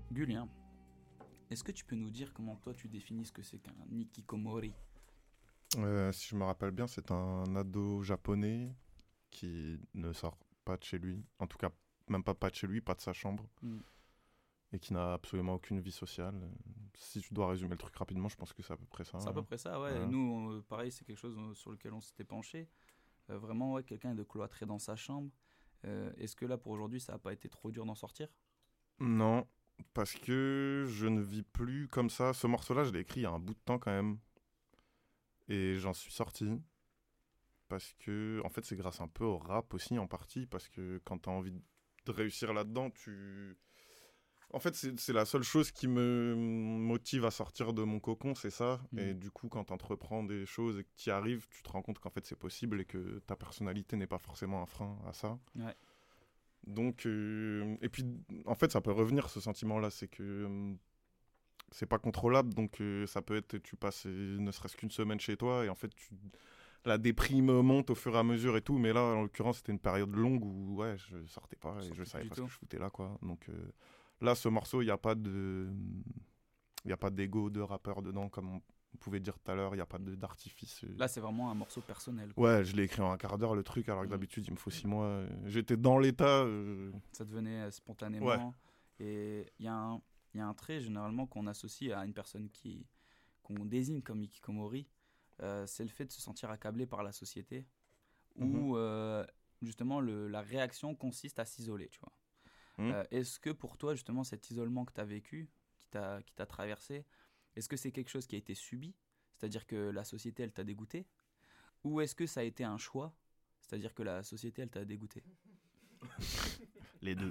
Gulien, est-ce que tu peux nous dire comment toi tu définis ce que c'est qu'un hikikomori? Si je me rappelle bien, c'est un ado japonais qui ne sort pas de chez lui. En tout cas, même pas de chez lui, pas de sa chambre. Hmm. Et qui n'a absolument aucune vie sociale. Si je dois résumer le truc rapidement, je pense que c'est à peu près ça, C'est à peu hein. près ça, ouais. Voilà. Nous, pareil, c'est quelque chose sur lequel on s'était penché. Vraiment, ouais, quelqu'un est de cloîtré dans sa chambre. Est-ce que là, pour aujourd'hui, ça n'a pas été trop dur d'en sortir? Non, parce que je ne vis plus comme ça. Ce morceau-là, je l'ai écrit il y a un bout de temps quand même. Et j'en suis sorti. Parce que, en fait, c'est grâce un peu au rap aussi, en partie. Parce que quand tu as envie de réussir là-dedans, En fait, c'est la seule chose qui me motive à sortir de mon cocon, c'est ça. Hmm. Et du coup, quand tu entreprends des choses et que tu y arrives, tu te rends compte qu'en fait, c'est possible et que ta personnalité n'est pas forcément un frein à ça. Ouais. Donc, et puis, en fait, ça peut revenir, ce sentiment-là. C'est que c'est pas contrôlable. Donc, ça peut être, tu passes ne serait-ce qu'une semaine chez toi et en fait, la déprime monte au fur et à mesure et tout. Mais là, en l'occurrence, c'était une période longue où, ouais, je sortais pas et je Sortais plus savais du pas ce tout. que je foutais là, quoi. Donc, là, ce morceau, il n'y a pas de. Il n'y a pas d'ego de rappeur dedans, comme on pouvait dire tout à l'heure. Il n'y a pas d'artifice. Là, c'est vraiment un morceau personnel, quoi. Ouais, je l'ai écrit en un quart d'heure, le truc, alors que Hmm. d'habitude, il me faut 6 mois. J'étais dans l'état. Ça devenait Ouais. spontanément. Et il y a un trait, généralement, qu'on associe à une personne qu'on désigne comme hikikomori. C'est le fait de se sentir accablé par la société. Mhm. Où, justement, la réaction consiste à s'isoler, tu vois. Mhm. Est-ce que pour toi, justement, cet isolement que tu as vécu, qui t'a traversé, est-ce que c'est quelque chose qui a été subi, c'est-à-dire que la société, elle t'a dégoûté, ou est-ce que ça a été un choix, c'est-à-dire que la société, elle t'a dégoûté? Les deux.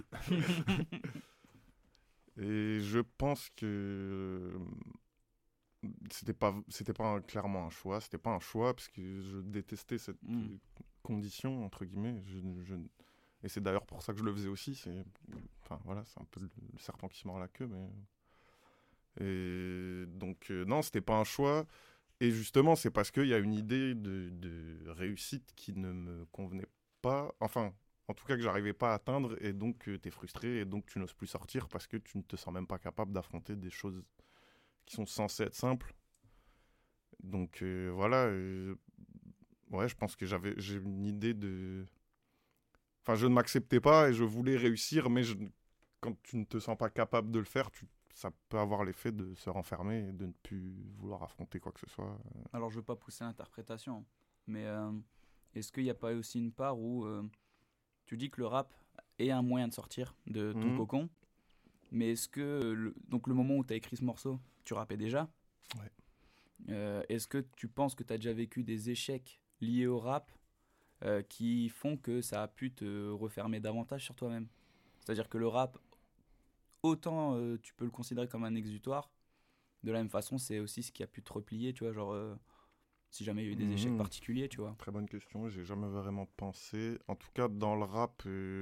Et je pense que c'était pas clairement un choix. C'était pas un choix, parce que je détestais cette Hmm. condition, entre guillemets. Et c'est d'ailleurs pour ça que je le faisais aussi. Enfin, voilà, c'est un peu le serpent qui se mord la queue, mais. Et donc, non, c'était pas un choix. Et justement, c'est parce qu'il y a une idée de réussite qui ne me convenait pas. Enfin, en tout cas, que j'arrivais pas à atteindre. Et donc, tu es frustré. Et donc, tu n'oses plus sortir parce que tu ne te sens même pas capable d'affronter des choses qui sont censées être simples. Donc, voilà. Ouais, je pense que j'ai une idée de. Enfin, je ne m'acceptais pas et je voulais réussir, mais quand tu ne te sens pas capable de le faire, ça peut avoir l'effet de se renfermer et de ne plus vouloir affronter quoi que ce soit. Alors, je veux pas pousser l'interprétation, mais est-ce qu'il n'y a pas aussi une part où tu dis que le rap est un moyen de sortir de ton Mhm. cocon, mais est-ce que, donc le moment où tu as écrit ce morceau, tu rappais déjà? Ouais. Est-ce que tu penses que tu as déjà vécu des échecs liés au rap qui font que ça a pu te refermer davantage sur toi-même? C'est-à-dire que le rap, autant tu peux le considérer comme un exutoire, de la même façon, c'est aussi ce qui a pu te replier, tu vois, genre si jamais il y a eu des échecs Mhm. particuliers, tu vois. Très bonne question, j'ai jamais vraiment pensé. En tout cas, dans le rap,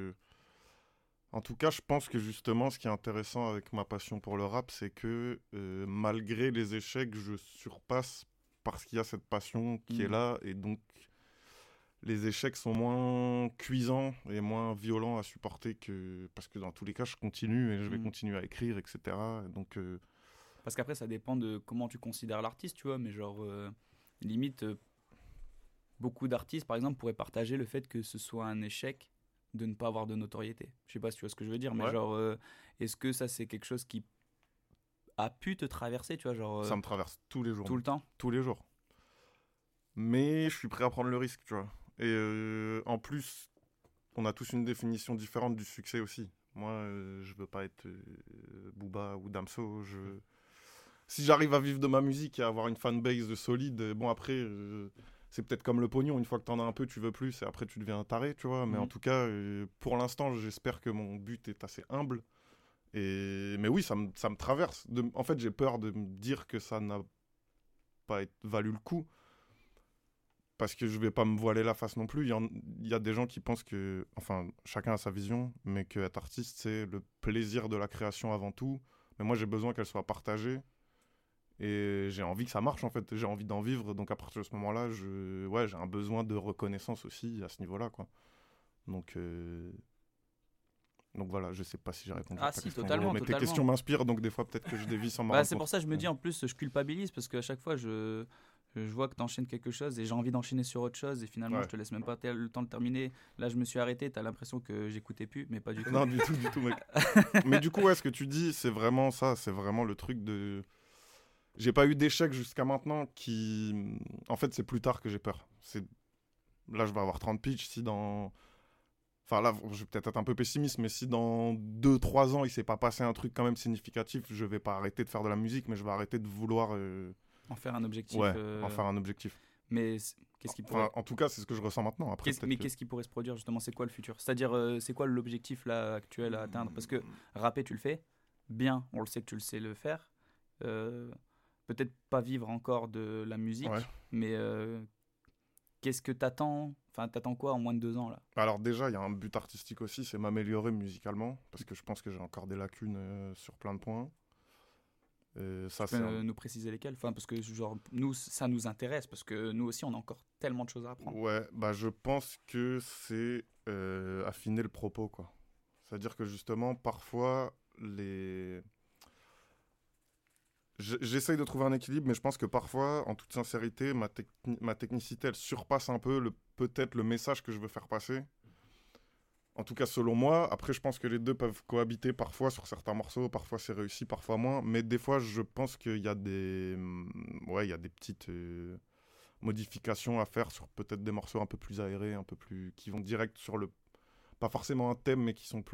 en tout cas, je pense que justement, ce qui est intéressant avec ma passion pour le rap, c'est que malgré les échecs, je surpasse parce qu'il y a cette passion qui est Mm. là. Et donc, les échecs sont moins cuisants et moins violents à supporter que. Parce que dans tous les cas, je continue et je vais Mm. continuer à écrire, etc. Donc, Parce qu'après, ça dépend de comment tu considères l'artiste, tu vois, mais genre, limite, beaucoup d'artistes, par exemple, pourraient partager le fait que ce soit un échec de ne pas avoir de notoriété. Je sais pas si tu vois ce que je veux dire, mais ouais, genre, est-ce que ça, c'est quelque chose qui a pu te traverser, tu vois, genre, ça me traverse tous les jours, tout le mec. temps? Tous les jours. Mais je suis prêt à prendre le risque, tu vois. Et en plus, on a tous une définition différente du succès aussi. Moi, je veux pas être Booba ou Damso. Si j'arrive à vivre de ma musique et à avoir une fanbase solide, bon après, c'est peut-être comme le pognon. Une fois que t'en as un peu, tu veux plus et après tu deviens un taré, tu vois. Mais en Mm. tout cas, pour l'instant, j'espère que mon but est assez humble. Mais oui, ça me traverse. En fait, j'ai peur de me dire que ça n'a pas valu le coup. Parce que je vais pas me voiler la face non plus. Il y a des gens qui pensent que, enfin, chacun a sa vision, mais qu'être artiste, c'est le plaisir de la création avant tout. Mais moi, j'ai besoin qu'elle soit partagée. Et j'ai envie que ça marche, en fait. J'ai envie d'en vivre. Donc, à partir de ce moment-là, ouais, j'ai un besoin de reconnaissance aussi à ce niveau-là, quoi. Donc, Donc voilà, je sais pas si j'ai répondu Ah à ta si, question. totalement, Mais tes totalement. questions m'inspirent, donc des fois peut-être que je dévie sans m'en Bah, rendre c'est pour compte. ça que je me dis en plus, je culpabilise parce qu'à chaque fois, je vois que tu enchaînes quelque chose et j'ai envie d'enchaîner sur autre chose et finalement, Ouais. je te laisse même pas le temps de terminer. Là, je me suis arrêté, tu as l'impression que j'écoutais plus, mais pas du tout. Non, du tout, mec. Mais du coup, ouais, ce que tu dis, c'est vraiment ça. C'est vraiment le truc de. J'ai pas eu d'échec jusqu'à maintenant qui. En fait, c'est plus tard que j'ai peur. Là, je vais avoir 30 pitch. Si dans. Enfin, là, je vais peut-être être un peu pessimiste, mais si dans 2-3 ans, il s'est pas passé un truc quand même significatif, je vais pas arrêter de faire de la musique, mais je vais arrêter de vouloir. En faire un objectif. Ouais, en faire un objectif. Mais qu'est-ce qui pourrait. Enfin, en tout cas, c'est ce que je ressens maintenant. Après, Mais qu'est-ce qui pourrait se produire justement? C'est quoi le futur? C'est-à-dire, c'est quoi l'objectif là actuel à atteindre? Parce que rapper, tu le fais bien, on le sait que tu le sais le faire. Euh, Peut-être pas vivre encore de la musique, Ouais. mais qu'est-ce que t'attends? Enfin, t'attends quoi en moins de 2 ans là? Alors déjà, il y a un but artistique aussi, c'est m'améliorer musicalement, parce que je pense que j'ai encore des lacunes sur plein de points. Ça, Tu peux nous préciser lesquels? Enfin, parce que genre nous, ça nous intéresse parce que nous aussi, on a encore tellement de choses à apprendre. Ouais, bah je pense que c'est affiner le propos, quoi. C'est-à-dire que justement, parfois, j'essaye de trouver un équilibre, mais je pense que parfois, en toute sincérité, ma technicité, elle surpasse un peu peut-être le message que je veux faire passer. En tout cas, selon moi. Après, je pense que les deux peuvent cohabiter parfois sur certains morceaux. Parfois, c'est réussi, parfois moins. Mais des fois, je pense qu'il y a ouais, il y a des petites modifications à faire sur peut-être des morceaux un peu plus aérés, un peu plus... qui vont direct sur le... Pas forcément un thème, mais qui sont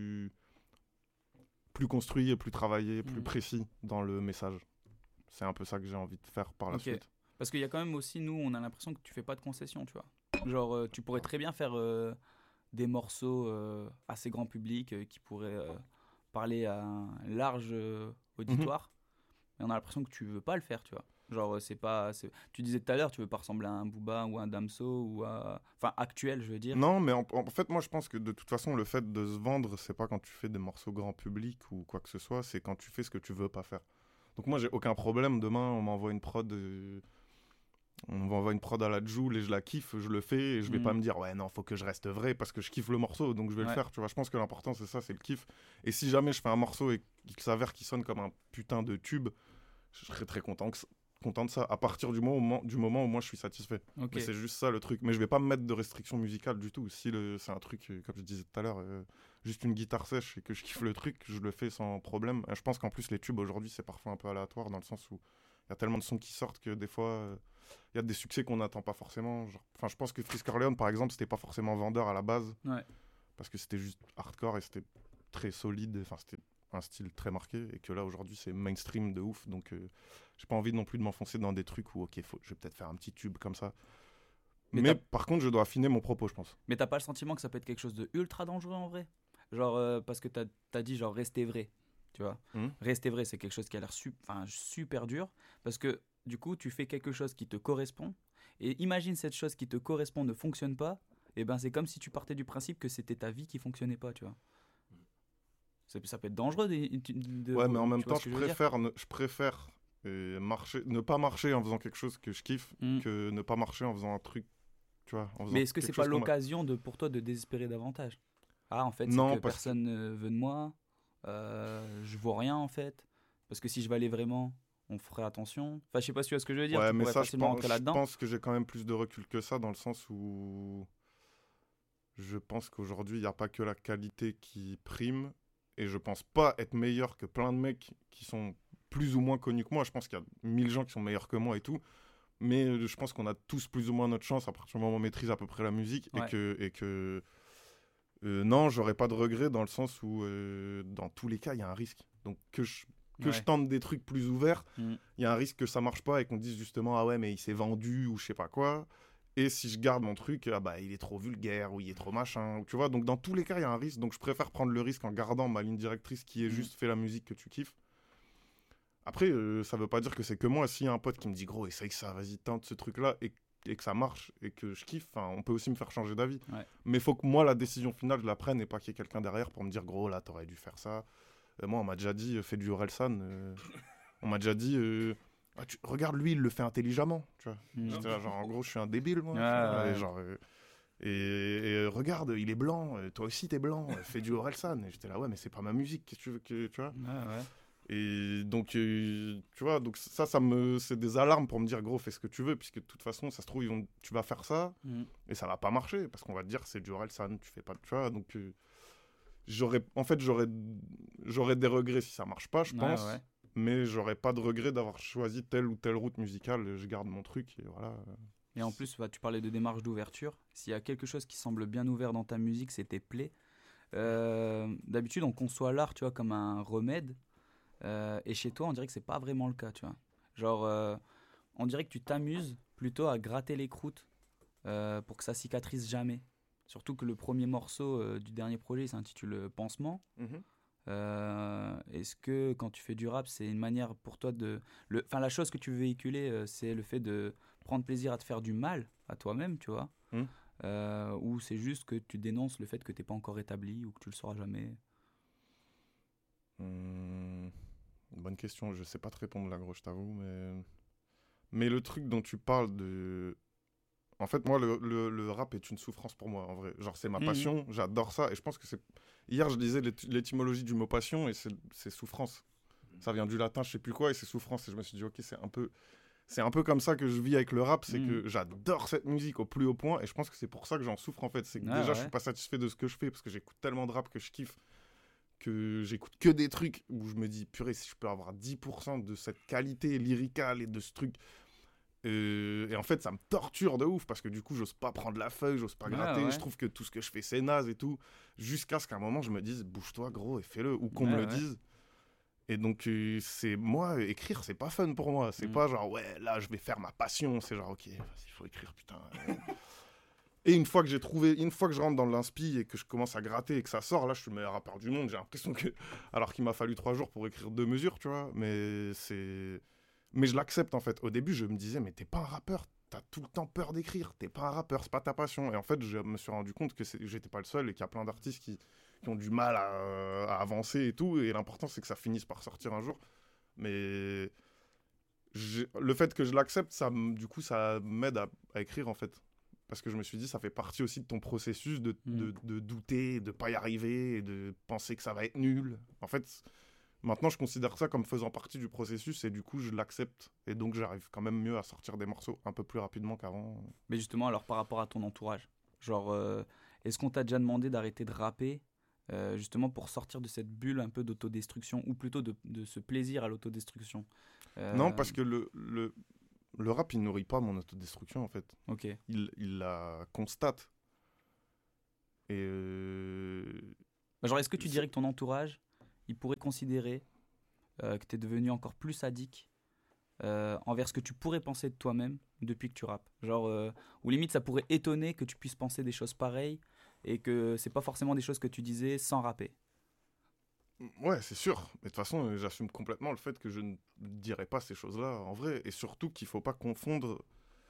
plus construits et plus travaillés, plus précis dans le message. C'est un peu ça que j'ai envie de faire par la suite. Parce qu'il y a quand même aussi, nous, on a l'impression que tu fais pas de concessions, tu vois. Genre, tu pourrais très bien faire des morceaux assez grand public qui pourraient parler à un large auditoire. Mais on a l'impression que tu veux pas le faire, tu vois. Genre, tu disais tout à l'heure, tu veux pas ressembler à un Booba ou un Damso ou à... Enfin, actuel, je veux dire. Non, mais en fait, moi, je pense que de toute façon, le fait de se vendre, c'est pas quand tu fais des morceaux grand public ou quoi que ce soit, c'est quand tu fais ce que tu veux pas faire. Donc moi, j'ai aucun problème. Demain, on m'envoie une prod à la Joule et je la kiffe, je le fais et je vais pas me dire ouais non faut que je reste vrai parce que je kiffe le morceau donc je vais le faire, tu vois. Je pense que l'important c'est ça, c'est le kiff. Et si jamais je fais un morceau et qu'il s'avère qu'il sonne comme un putain de tube, je serais très content de ça à partir du moment où moi je suis satisfait. Mais c'est juste ça le truc. Mais je vais pas me mettre de restrictions musicales du tout. Si c'est un truc comme je disais tout à l'heure, juste une guitare sèche et que je kiffe le truc, je le fais sans problème. Je pense qu'en plus les tubes aujourd'hui c'est parfois un peu aléatoire dans le sens où il y a tellement de sons qui sortent que des fois il y a des succès qu'on n'attend pas forcément. Enfin, je pense que Frisk Orleans, par exemple, c'était pas forcément vendeur à la base. Ouais. Parce que c'était juste hardcore et c'était très solide. Enfin, c'était un style très marqué. Et que là, aujourd'hui, c'est mainstream de ouf. Donc, j'ai pas envie non plus de m'enfoncer dans des trucs où, ok, je vais peut-être faire un petit tube comme ça. Mais par contre, je dois affiner mon propos, je pense. Mais t'as pas le sentiment que ça peut être quelque chose de ultra dangereux en vrai? Genre, parce que t'as dit, genre, rester vrai. Tu vois, rester vrai, c'est quelque chose qui a l'air super dur. Parce que du coup, tu fais quelque chose qui te correspond. Et imagine cette chose qui te correspond ne fonctionne pas. Et ben, c'est comme si tu partais du principe que c'était ta vie qui fonctionnait pas, tu vois. Ça peut être dangereux ouais, mais en même temps, je préfère ne pas marcher en faisant quelque chose que je kiffe que ne pas marcher en faisant un truc, tu vois. Mais est-ce que c'est pas l'occasion pour toi de désespérer davantage? Ah, en fait, non, c'est que personne ne veut de moi. Je vois rien en fait. Parce que si je valais vraiment, on ferait attention. Enfin, je sais pas si tu vois ce que je veux dire. Ouais, tu mais pourrais ça, facilement rentrer là-dedans. Je pense que j'ai quand même plus de recul que ça dans le sens où je pense qu'aujourd'hui, il n'y a pas que la qualité qui prime. Et je pense pas être meilleur que plein de mecs qui sont plus ou moins connus que moi. Je pense qu'il y a 1000 gens qui sont meilleurs que moi et tout. Mais je pense qu'on a tous plus ou moins notre chance à partir du moment où on maîtrise à peu près la musique. Ouais. Et que non, j'aurais pas de regrets dans le sens où dans tous les cas, il y a un risque. Donc que je tente des trucs plus ouverts, il y a un risque que ça marche pas et qu'on dise justement ah ouais mais il s'est vendu ou je sais pas quoi. Et si je garde mon truc, ah bah il est trop vulgaire ou il est trop machin, ou tu vois. Donc dans tous les cas, il y a un risque. Donc je préfère prendre le risque en gardant ma ligne directrice qui est juste fais la musique que tu kiffes. Après, ça veut pas dire que c'est que moi. S'il y a un pote qui me dit gros, essaye ça, vas-y, tente ce truc-là et que ça marche et que je kiffe, on peut aussi me faire changer d'avis. Ouais. Mais il faut que moi, la décision finale, je la prenne et pas qu'il y ait quelqu'un derrière pour me dire gros, là, t'aurais dû faire ça. Moi, on m'a déjà dit, fais du Orelsan. On m'a déjà dit. Regarde lui, il le fait intelligemment, tu vois. J'étais là, genre en gros je suis un débile moi. Genre Et regarde, il est blanc, toi aussi t'es blanc, fais du Orelsan. Et j'étais là, ouais, mais c'est pas ma musique, qu'est-ce que tu veux que, tu vois. Ouais. Et donc, tu vois, donc c'est des alarmes pour me dire, gros, fais ce que tu veux, puisque de toute façon, ça se trouve, tu vas faire ça, et ça va pas marcher, parce qu'on va te dire, c'est du Orelsan, tu fais pas, tu vois, donc j'aurais des regrets si ça marche pas, je pense, mais j'aurais pas de regrets d'avoir choisi telle ou telle route musicale, je garde mon truc, et voilà. Et en plus, tu parlais de démarche d'ouverture. S'il y a quelque chose qui semble bien ouvert dans ta musique, c'est tes plaies. D'habitude, on conçoit l'art, tu vois, comme un remède. Et chez toi, on dirait que c'est pas vraiment le cas, tu vois. Genre, on dirait que tu t'amuses plutôt à gratter les croûtes pour que ça cicatrise jamais. Surtout que le premier morceau du dernier projet s'intitule Pansement. Est-ce que quand tu fais du rap, c'est une manière pour toi Enfin, la chose que tu veux véhiculer, c'est le fait de prendre plaisir à te faire du mal à toi-même, tu vois. Ou c'est juste que tu dénonces le fait que t'es pas encore établi ou que tu le sauras jamais. Bonne question, je sais pas te répondre là, gros, je t'avoue, mais le truc dont tu parles de... En fait, moi, le rap est une souffrance pour moi, en vrai. Genre, c'est ma passion, j'adore ça, et je pense que c'est... Hier, je disais l'étymologie du mot passion, et c'est souffrance. Ça vient du latin, je sais plus quoi, et c'est souffrance, et je me suis dit, ok, c'est un peu comme ça que je vis avec le rap, c'est que j'adore cette musique au plus haut point, et je pense que c'est pour ça que j'en souffre, en fait. C'est que déjà, je suis pas satisfait de ce que je fais, parce que j'écoute tellement de rap que je kiffe, que j'écoute que des trucs où je me dis, purée, si je peux avoir 10% de cette qualité lyricale et de ce truc... et en fait, ça me torture de ouf, parce que du coup, j'ose pas prendre la feuille, j'ose pas gratter, je trouve que tout ce que je fais, c'est naze et tout, jusqu'à ce qu'à un moment, je me dise, bouge-toi, gros, et fais-le, ou qu'on me le dise. Et donc, c'est moi, écrire, c'est pas fun pour moi. C'est pas genre, ouais, là, je vais faire ma passion. C'est genre, ok, il faut écrire, putain. Et une fois que je rentre dans l'inspi et que je commence à gratter et que ça sort, là, je suis le meilleur rappeur du monde. J'ai l'impression que. Alors qu'il m'a fallu 3 jours pour écrire 2 mesures, tu vois. Mais je l'accepte, en fait. Au début, je me disais, mais t'es pas un rappeur. T'as tout le temps peur d'écrire. T'es pas un rappeur, c'est pas ta passion. Et en fait, je me suis rendu compte que j'étais pas le seul et qu'il y a plein d'artistes qui ont du mal à avancer et tout. Et l'important, c'est que ça finisse par sortir un jour. Mais le fait que je l'accepte, du coup, ça m'aide à écrire, en fait. Parce que je me suis dit, ça fait partie aussi de ton processus de douter, de pas y arriver, et de penser que ça va être nul. En fait, maintenant, je considère ça comme faisant partie du processus, et du coup, je l'accepte. Et donc, j'arrive quand même mieux à sortir des morceaux un peu plus rapidement qu'avant. Mais justement, alors, par rapport à ton entourage, genre, est-ce qu'on t'a déjà demandé d'arrêter de rapper justement pour sortir de cette bulle un peu d'autodestruction, ou plutôt de ce plaisir à l'autodestruction Non, parce que le rap, il nourrit pas mon autodestruction, en fait. Ok. Il la constate. Et genre, est-ce que tu dirais que ton entourage, il pourrait considérer que tu es devenu encore plus sadique envers ce que tu pourrais penser de toi-même depuis que tu rappes? Genre, ou limite, ça pourrait étonner que tu puisses penser des choses pareilles et que c'est pas forcément des choses que tu disais sans rapper. Ouais, c'est sûr. Mais de toute façon, j'assume complètement le fait que je ne dirais pas ces choses-là en vrai. Et surtout qu'il faut pas confondre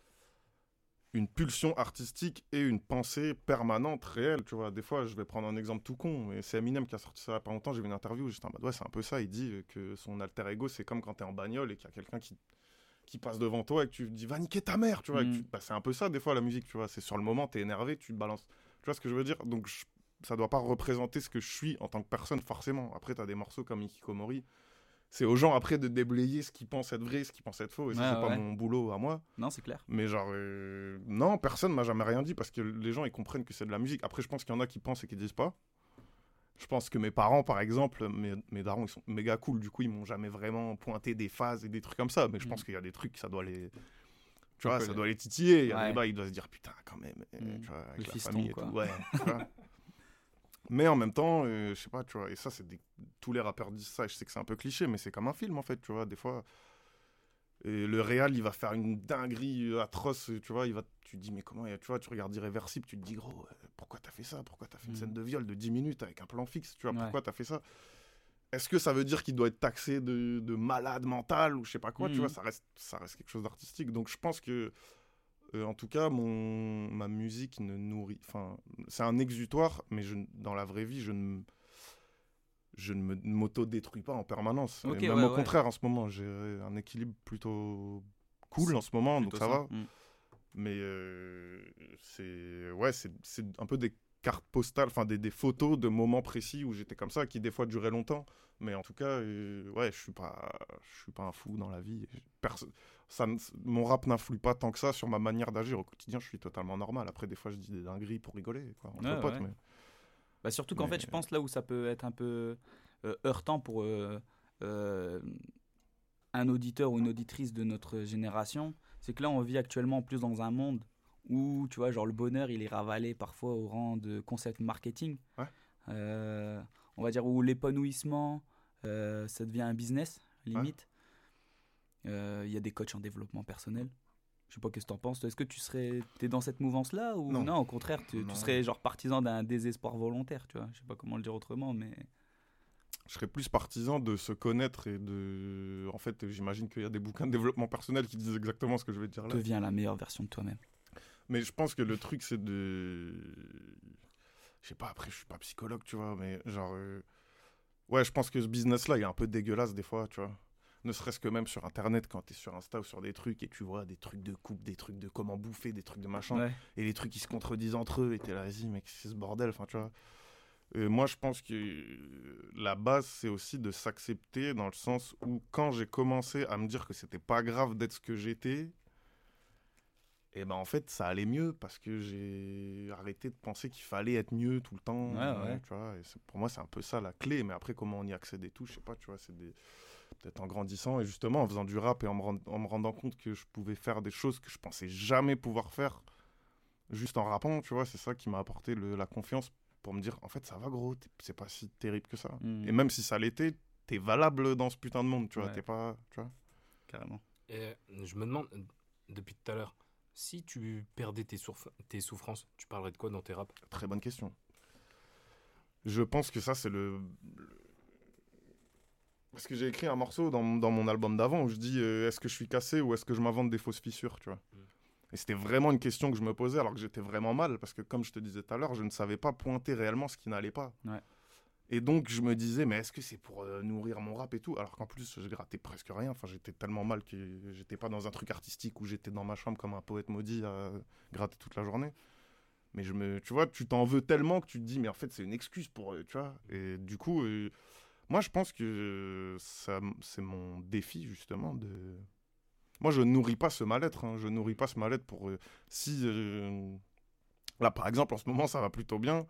une pulsion artistique et une pensée permanente, réelle, tu vois. Des fois, je vais prendre un exemple tout con, mais c'est Eminem qui a sorti ça il y a pas longtemps, j'ai vu une interview, j'étais en mode, ouais, c'est un peu ça, il dit que son alter ego, c'est comme quand t'es en bagnole et qu'il y a quelqu'un qui passe devant toi et que tu te dis, va niquer ta mère, tu vois. C'est un peu ça, des fois, la musique, tu vois. C'est sur le moment, t'es énervé, tu te balances. Tu vois ce que je veux dire? Donc, ça doit pas représenter ce que je suis en tant que personne, forcément. Après, t'as des morceaux comme Hikikomori. C'est aux gens après de déblayer ce qu'ils pensent être vrai, ce qu'ils pensent être faux. Et ça, c'est pas mon boulot à moi. Non, c'est clair. Mais genre, non, personne m'a jamais rien dit parce que les gens, ils comprennent que c'est de la musique. Après, je pense qu'il y en a qui pensent et qui disent pas. Je pense que mes parents, par exemple, mes darons, ils sont méga cool. Du coup, ils m'ont jamais vraiment pointé des phases et des trucs comme ça. Mais je pense qu'il y a des trucs, ça doit les... Tu vois, ça doit les titiller. Il y a des bas, ils doivent se dire, putain, quand même, tu vois, avec la fiston, famille quoi. Et tout. Ouais, tu vois. Mais en même temps, je sais pas, tu vois, et ça, tous les rappeurs disent ça, et je sais que c'est un peu cliché, mais c'est comme un film, en fait, tu vois, des fois, et le réal, il va faire une dinguerie atroce, tu vois, tu te dis, mais comment, tu vois, tu regardes Irréversible, tu te dis, gros, pourquoi t'as fait ça? Pourquoi t'as fait une scène de viol de 10 minutes avec un plan fixe, tu vois, pourquoi t'as fait ça? Est-ce que ça veut dire qu'il doit être taxé de malade mental, ou je sais pas quoi, tu vois, ça reste quelque chose d'artistique, donc je pense que en tout cas, ma musique ne nourrit... Enfin, c'est un exutoire, mais dans la vraie vie, je ne m'auto-détruis pas en permanence. Okay, même au contraire, en ce moment, j'ai un équilibre plutôt cool en ce moment, donc ça va. Mais c'est un peu des cartes postales, enfin des photos de moments précis où j'étais comme ça, qui des fois duraient longtemps. Mais en tout cas, ouais, je suis pas un fou dans la vie. Mon rap n'influe pas tant que ça sur ma manière d'agir au quotidien. Je suis totalement normal. Après, des fois, je dis des dingueries pour rigoler, quoi, entre potes. Ouais. Mais, Bah, surtout qu'en fait, je pense là où ça peut être un peu heurtant pour euh, un auditeur ou une auditrice de notre génération, c'est que là, on vit actuellement plus dans un monde où, tu vois, genre le bonheur, il est ravalé parfois au rang de concept marketing. ouais. Euh, on va dire où l'épanouissement, ça devient un business, limite. Il y a des coachs en développement personnel. Je sais pas qu'est-ce que t'en penses. Est-ce que t'es dans cette mouvance-là ou Non. au contraire, tu serais genre partisan d'un désespoir volontaire, tu vois. Je sais pas comment le dire autrement, mais Je serais plus partisan de se connaître et de... En fait, j'imagine qu'il y a des bouquins de développement personnel qui disent exactement ce que je vais te dire là. deviens la meilleure version de toi-même. Mais je pense que le truc, c'est de... Je sais pas, après, je suis pas psychologue, tu vois, mais genre... Ouais, je pense que ce business-là, il est un peu dégueulasse des fois, tu vois. Ne serait-ce que même sur Internet, quand t'es sur Insta ou sur des trucs et tu vois des trucs de coupe, des trucs de comment bouffer, des trucs de machin, Ouais. et les trucs qui se contredisent entre eux, et t'es là, vas-y, mec, c'est ce bordel, enfin, tu vois. Moi, je pense que la base, c'est aussi de s'accepter dans le sens où quand j'ai commencé à me dire que c'était pas grave d'être ce que j'étais, et ben en fait, ça allait mieux parce que j'ai arrêté de penser qu'il fallait être mieux tout le temps. Ouais. Tu vois, et pour moi, c'est un peu ça la clé. Mais après, comment on y accède et tout, je sais pas, tu vois, peut-être en grandissant et justement en faisant du rap et en me rendant compte que je pouvais faire des choses que je pensais jamais pouvoir faire juste en rappant, tu vois, c'est ça qui m'a apporté la confiance pour me dire, en fait, ça va gros, c'est pas si terrible que ça. Et même si ça l'était, t'es valable dans ce putain de monde, tu vois, t'es pas, tu vois. Carrément. Et je me demande, depuis tout à l'heure, si tu perdais tes souffrances, tu parlerais de quoi dans tes raps? Très bonne question. Je pense que ça, c'est parce que j'ai écrit un morceau dans mon album d'avant où je dis est-ce que je suis cassé ou est-ce que je m'invente des fausses fissures, tu vois. Et c'était vraiment une question que je me posais alors que j'étais vraiment mal parce que comme je te disais tout à l'heure, je ne savais pas pointer réellement ce qui n'allait pas. Ouais. Et donc je me disais mais est-ce que c'est pour nourrir mon rap et tout, alors qu'en plus je grattais presque rien, enfin j'étais tellement mal que j'étais pas dans un truc artistique où j'étais dans ma chambre comme un poète maudit à gratter toute la journée. Mais tu vois, tu t'en veux tellement que tu te dis mais en fait c'est une excuse pour tu vois. Et du coup moi je pense que ça c'est mon défi justement de... Moi je nourris pas ce mal-être, hein. Je nourris pas ce mal-être pour si là par exemple en ce moment ça va plutôt bien.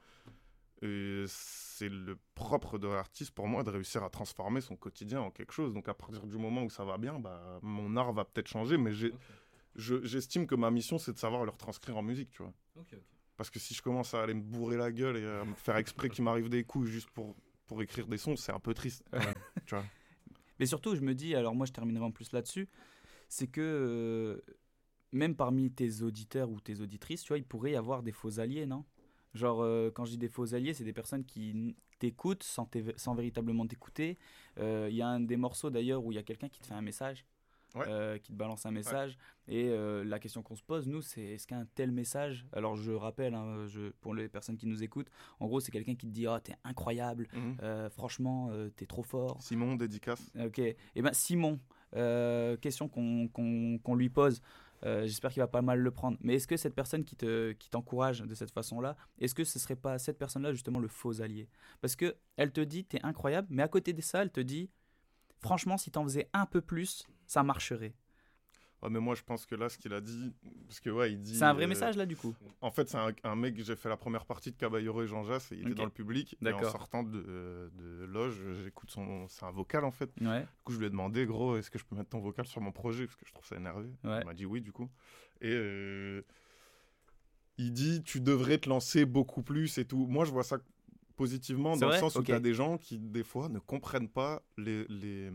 C'est le propre de l'artiste pour moi de réussir à transformer son quotidien en quelque chose. Donc à partir du moment où ça va bien, bah, mon art va peut-être changer, mais j'estime que ma mission c'est de savoir le retranscrire en musique, tu vois. Parce que si je commence à aller me bourrer la gueule et à me faire exprès qu'il m'arrive des coups juste pour écrire des sons, c'est un peu triste, quand même, tu vois. Mais surtout, je me dis, alors moi je terminerai en plus là-dessus, c'est que même parmi tes auditeurs ou tes auditrices, tu vois, il pourrait y avoir des faux alliés, non? Genre, quand je dis des faux alliés, c'est des personnes qui t'écoutent sans véritablement t'écouter. Il y a un des morceaux d'ailleurs où il y a quelqu'un qui te fait un message, qui te balance un message. Ouais. Et la question qu'on se pose, nous, c'est est-ce qu'un tel message, alors je rappelle, hein, pour les personnes qui nous écoutent, en gros, c'est quelqu'un qui te dit oh, t'es incroyable, franchement, t'es trop fort. Simon, dédicace. Ok, et ben Simon, question qu'on lui pose. J'espère qu'il va pas mal le prendre. Mais est-ce que cette personne qui t'encourage de cette façon-là, est-ce que ce serait pas cette personne-là justement le faux allié? Parce que elle te dit t'es incroyable, mais à côté de ça, elle te dit franchement si t'en faisais un peu plus, ça marcherait. Ouais, mais moi je pense que là ce qu'il a dit, parce que ouais il dit. C'est un vrai message là du coup. En fait c'est un mec, j'ai fait la première partie de Caballero et Jean Jass et il était dans le public. D'accord. Et en sortant de loge, j'écoute c'est un vocal en fait. Ouais. Du coup je lui ai demandé gros est-ce que je peux mettre ton vocal sur mon projet parce que je trouve ça énervé. Ouais. Il m'a dit oui du coup. Et il dit tu devrais te lancer beaucoup plus et tout. Moi je vois ça positivement dans le sens où tu as des gens qui des fois ne comprennent pas les...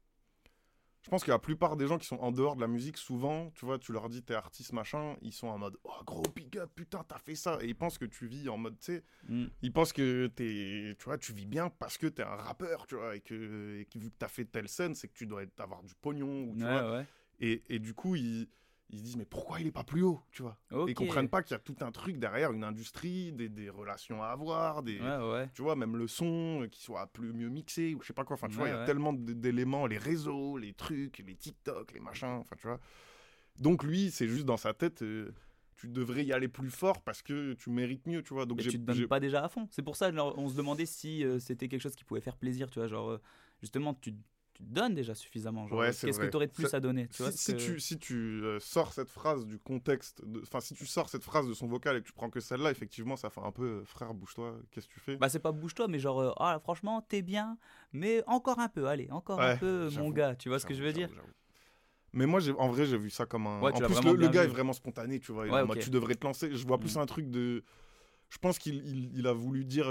Je pense que la plupart des gens qui sont en dehors de la musique, souvent, tu vois, tu leur dis t'es artiste, machin, ils sont en mode oh gros big up, putain, t'as fait ça. Et ils pensent que tu vis en mode, tu sais, ils pensent que tu vois, tu vis bien parce que t'es un rappeur, tu vois, et que vu que t'as fait telle scène, c'est que tu dois avoir du pognon, ou, tu vois. Ouais. Et du coup, ils se disent mais pourquoi il est pas plus haut, tu vois. Et ils comprennent pas qu'il y a tout un truc derrière, une industrie, des relations à avoir, tu vois, même le son qui soit mieux mixé ou je sais pas quoi, enfin tu vois, il y a tellement d'éléments, les réseaux, les trucs, les TikTok, les machins, enfin tu vois. Donc lui, c'est juste dans sa tête, tu devrais y aller plus fort parce que tu mérites mieux, tu vois. Donc Mais tu te donnes pas déjà à fond. C'est pour ça on se demandait si c'était quelque chose qui pouvait faire plaisir, tu vois. Genre, justement, tu te donnes déjà suffisamment. Genre, Ouais, c'est qu'est-ce vrai. que tu aurais de plus à donner, tu vois, Si tu sors cette phrase du contexte, enfin, si tu sors cette phrase de son vocal et que tu prends que celle-là, effectivement, ça fait un peu frère, bouge-toi, qu'est-ce que tu fais? Bah, c'est pas bouge-toi, mais genre, ah, franchement, t'es bien, mais encore un peu, allez, encore Ouais, un peu, mon j'avoue, gars, tu vois ce que je veux dire? J'avoue. Mais moi, en vrai, j'ai vu ça comme un. Ouais, En tu l'as plus, vraiment le bien gars vu. est vraiment spontané, tu vois. Il est Ouais, en mode, ok. tu devrais te lancer. Je vois plus un truc de. Je pense qu'il a voulu dire.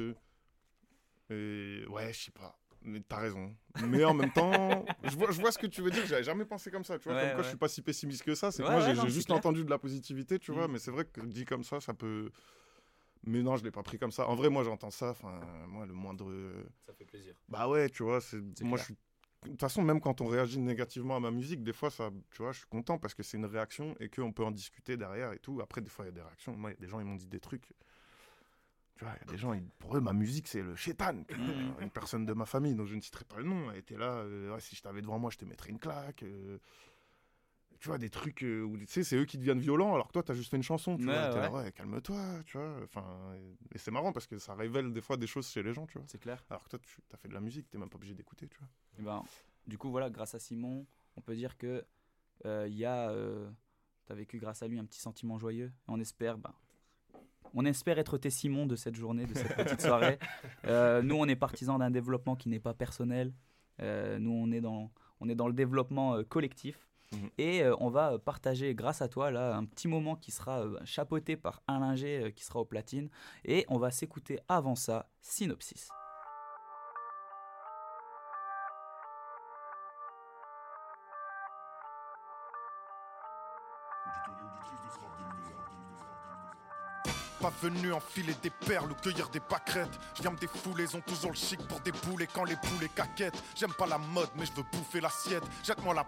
Ouais, je sais pas. Mais t'as raison. Mais en même temps, je vois ce que tu veux dire. J'avais jamais pensé comme ça, tu vois. Ouais, comme quoi, ouais. je suis pas si pessimiste que ça. C'est que Ouais, moi, ouais, non, j'ai c'est juste clair. entendu de la positivité, tu vois. Mais c'est vrai que dit comme ça peut. Mais non, je l'ai pas pris comme ça. En vrai, moi, j'entends ça. Enfin, moi, le moindre. Ça fait plaisir. Bah ouais, tu vois. C'est Moi, clair. de toute façon, même quand on réagit négativement à ma musique, des fois, ça, tu vois, je suis content parce que c'est une réaction et qu'on peut en discuter derrière et tout. Après, des fois, il y a des réactions. Moi, il y a des gens, ils m'ont dit des trucs. Tu vois, il y a des gens, pour eux, ma musique, c'est le chétan. Une personne de ma famille, dont je ne citerai pas le nom, elle était là. Ouais, si je t'avais devant moi, je te mettrais une claque. Tu vois, des trucs où, tu sais, c'est eux qui deviennent violents alors que toi, t'as juste fait une chanson. Tu vois, t'es là, ouais, calme-toi, tu vois. Enfin, et c'est marrant parce que ça révèle des fois des choses chez les gens, tu vois. C'est clair. Alors que toi, tu as fait de la musique, t'es même pas obligé d'écouter, tu vois. Et ben, du coup, voilà, grâce à Simon, on peut dire que t'as vécu grâce à lui un petit sentiment joyeux. On espère être tes Simon de cette journée, de cette petite soirée. Nous, on est partisans d'un développement qui n'est pas personnel. Nous, on est dans le développement collectif. Et on va partager, grâce à toi, là, un petit moment qui sera chapeauté par Alain G, qui sera au platine. Et on va s'écouter avant ça, Synopsis. Pas venu enfiler des perles ou cueillir des pâquerettes. Je viens me défouler, ils ont toujours le chic pour des boules. Et quand les poules caquettent, j'aime pas la mode mais je veux bouffer l'assiette. Jette-moi la